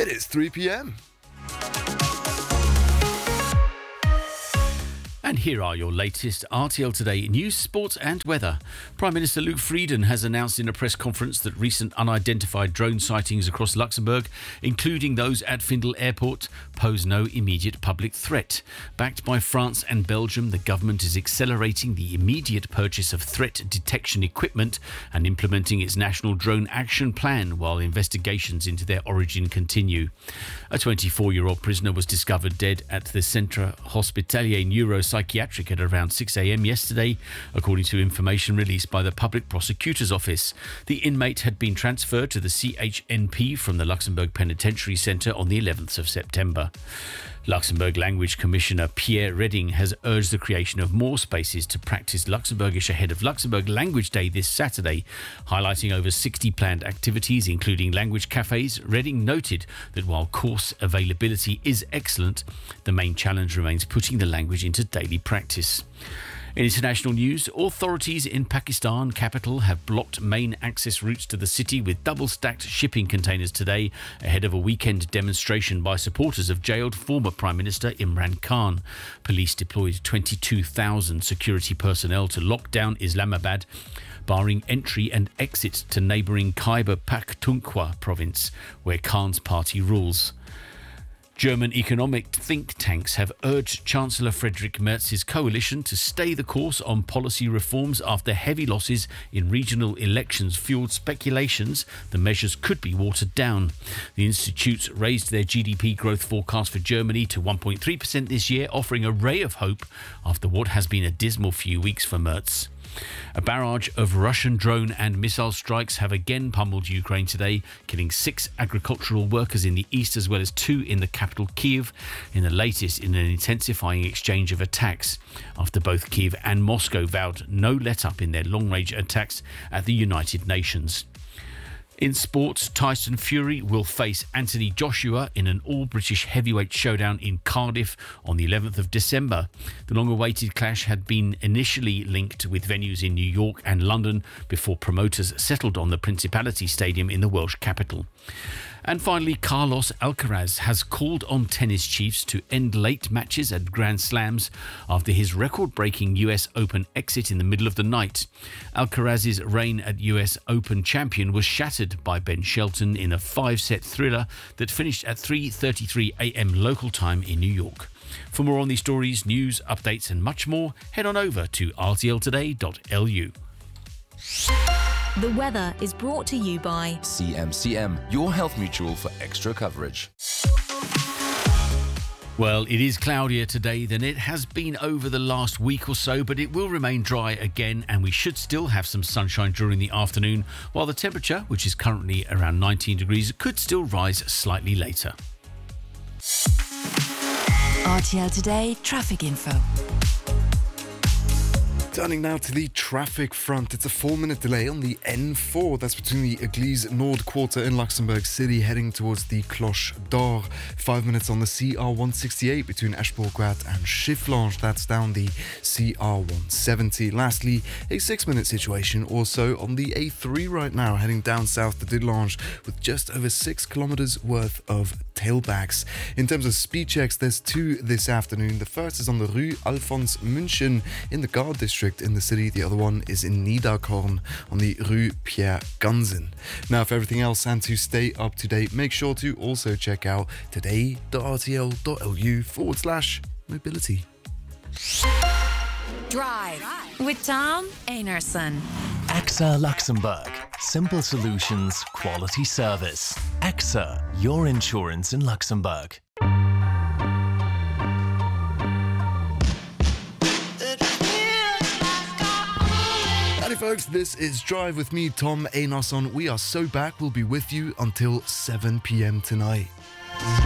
It is 3 p.m. And here are your latest RTL Today news, sports and weather. Prime Minister Luc Frieden has announced in a press conference that recent unidentified drone sightings across Luxembourg, including those at Findel Airport, pose no immediate public threat. Backed by France and Belgium, the government is accelerating the immediate purchase of threat detection equipment and implementing its national drone action plan while investigations into their origin continue. A 24-year-old prisoner was discovered dead at the Centre Hospitalier Neuropsychiatric at around 6 a.m. yesterday, according to information released by the Public Prosecutor's Office. The inmate had been transferred to the CHNP from the Luxembourg Penitentiary Centre on the 11th of September. Luxembourg Language Commissioner Pierre Redding has urged the creation of more spaces to practice Luxembourgish ahead of Luxembourg Language Day this Saturday. Highlighting over 60 planned activities, including language cafes, Redding noted that while course availability is excellent, the main challenge remains putting the language into daily practice. In international news, authorities in Pakistan capital have blocked main access routes to the city with double-stacked shipping containers today ahead of a weekend demonstration by supporters of jailed former Prime Minister Imran Khan. Police deployed 22,000 security personnel to lock down Islamabad, barring entry and exit to neighbouring Khyber Pakhtunkhwa province, where Khan's party rules. German economic think tanks have urged Chancellor Friedrich Merz's coalition to stay the course on policy reforms after heavy losses in regional elections fueled speculations the measures could be watered down. The institutes raised their GDP growth forecast for Germany to 1.3% this year, offering a ray of hope after what has been a dismal few weeks for Merz. A barrage of Russian drone and missile strikes have again pummeled Ukraine today, killing 6 agricultural workers in the east as well as 2 in the capital Kyiv, in the latest in an intensifying exchange of attacks, after both Kyiv and Moscow vowed no let-up in their long-range attacks at the United Nations. In sports, Tyson Fury will face Anthony Joshua in an all-British heavyweight showdown in Cardiff on the 11th of December. The long-awaited clash had been initially linked with venues in New York and London before promoters settled on the Principality Stadium in the Welsh capital. And finally, Carlos Alcaraz has called on tennis chiefs to end late matches at Grand Slams after his record-breaking US Open exit in the middle of the night. Alcaraz's reign at US Open champion was shattered by Ben Shelton in a 5-set thriller that finished at 3:33 a.m. local time in New York. For more on these stories, news, updates and much more, head on over to rtltoday.lu. The weather is brought to you by CMCM, your health mutual for extra coverage. Well, it is cloudier today than it has been over the last week or so, but it will remain dry again and we should still have some sunshine during the afternoon, while the temperature, which is currently around 19 degrees, could still rise slightly later. RTL Today traffic info. Turning now to the traffic front. It's a 4-minute delay on the N4. That's between the Église Nord quarter in Luxembourg City heading towards the Cloche d'Or. 5 minutes on the CR168 between Eschborgwart and Schifflange. That's down the CR170. Lastly, a 6-minute situation also on the A3 right now heading down south to Didlange with just over 6 kilometers worth of tailbacks. In terms of speed checks, there's 2 this afternoon. The first is on the Rue Alphonse München in the Gare district in the city. The other one is in Niederkorn on the Rue Pierre Gunzen. Now, for everything else and to stay up to date, make sure to also check out today.rtl.lu/mobility. Drive with Tom Einarson. AXA Luxembourg. Simple solutions, quality service. AXA, your insurance in Luxembourg. Howdy folks, this is Drive with me, Tom Einarson. We are so back, we'll be with you until 7 p.m. tonight.